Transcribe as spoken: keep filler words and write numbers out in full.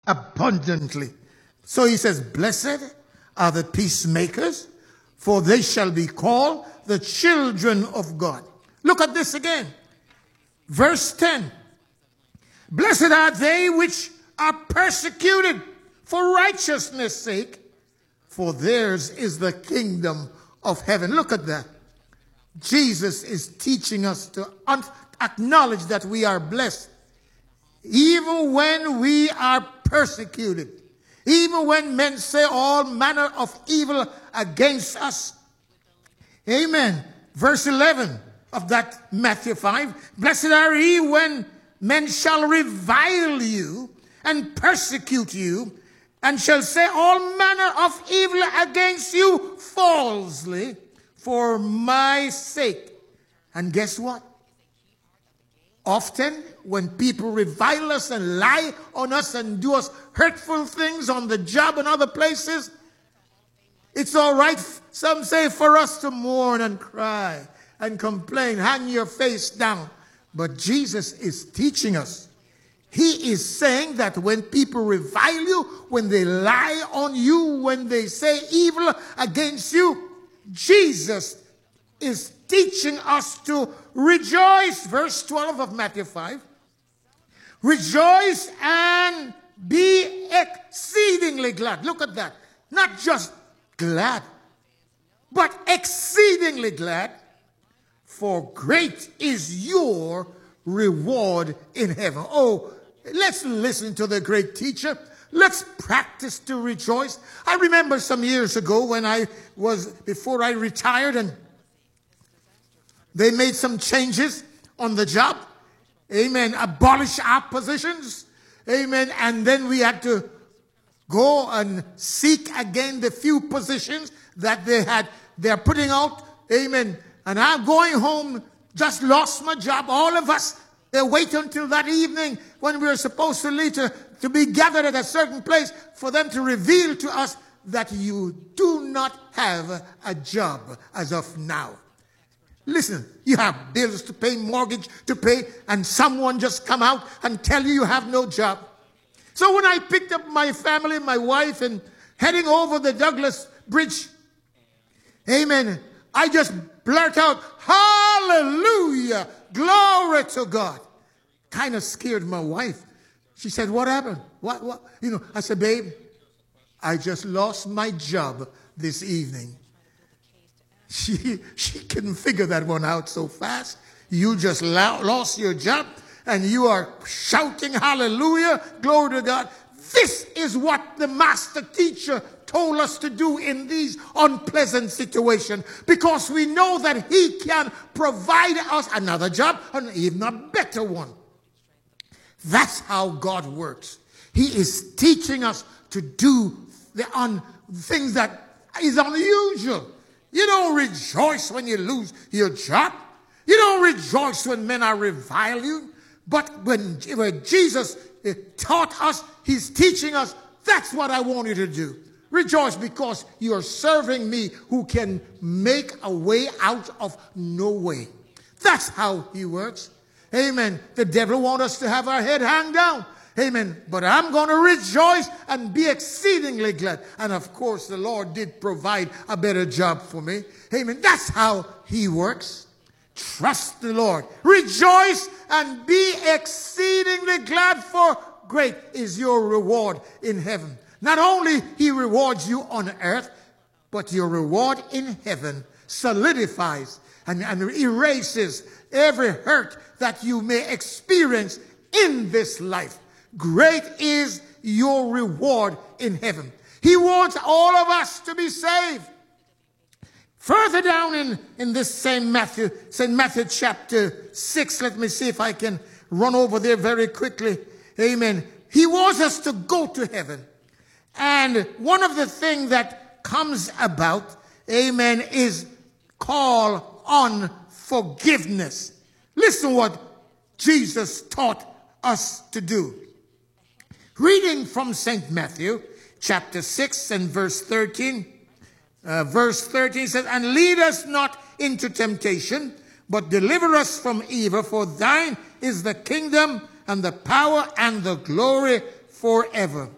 abundantly. So he says, blessed are the peacemakers, for they shall be called the children of God. Look at this again. Verse ten. Blessed are they which are persecuted for righteousness' sake, for theirs is the kingdom of heaven. Look at that. Jesus is teaching us to un- acknowledge that we are blessed. Even when we are persecuted, even when men say all manner of evil against us. Amen. Verse eleven of that Matthew five. Blessed are ye when men shall revile you and persecute you, and shall say all manner of evil against you falsely for my sake. And guess what? Often when people revile us and lie on us and do us hurtful things on the job and other places, it's all right, some say, for us to mourn and cry and complain, hang your face down. But Jesus is teaching us. He is saying that when people revile you, when they lie on you, when they say evil against you, Jesus is teaching us to rejoice. Verse twelve of Matthew five. Rejoice and be exceedingly glad. Look at that. Not just glad, but exceedingly glad. For great is your reward in heaven. Oh, let's listen to the great teacher. Let's practice to rejoice. I remember some years ago when I was, before I retired, and they made some changes on the job. Amen. Abolish our positions. Amen. And then we had to go and seek again the few positions that they had, they're putting out. Amen. And I'm going home, just lost my job. All of us, they wait until that evening when we were supposed to leave to, to be gathered at a certain place for them to reveal to us that you do not have a job as of now. Listen, you have bills to pay, mortgage to pay, and someone just come out and tell you you have no job. So when I picked up my family, my wife, and heading over the Douglas Bridge, amen, I just blurt out, hallelujah, glory to God. Kind of scared my wife. She said, what happened? What, what? You know, I said, babe, I just lost my job this evening. She, she couldn't figure that one out so fast. You just lo- lost your job and you are shouting hallelujah, glory to God. This is what the master teacher told us to do in these unpleasant situations, because we know that he can provide us another job and even a better one. That's how God works. He is teaching us to do the un- things that is unusual. You don't rejoice when you lose your job. You don't rejoice when men are revile you. But when, when Jesus taught us, he's teaching us, that's what I want you to do. Rejoice because you are serving me who can make a way out of no way. That's how he works. Amen. The devil wants us to have our head hang down. Amen. But I'm going to rejoice and be exceedingly glad. And of course, the Lord did provide a better job for me. Amen. That's how he works. Trust the Lord. Rejoice and be exceedingly glad, for great is your reward in heaven. Not only he rewards you on earth, but your reward in heaven solidifies and, and erases every hurt that you may experience in this life. Great is your reward in heaven. He wants all of us to be saved. Further down in, in this same Matthew, Saint Matthew chapter six, let me see if I can run over there very quickly. Amen. He wants us to go to heaven. And one of the things that comes about, amen, is call on forgiveness. Listen what Jesus taught us to do. Reading from Saint Matthew chapter six and verse thirteen. Uh, verse thirteen says, and lead us not into temptation, but deliver us from evil. For thine is the kingdom and the power and the glory forever.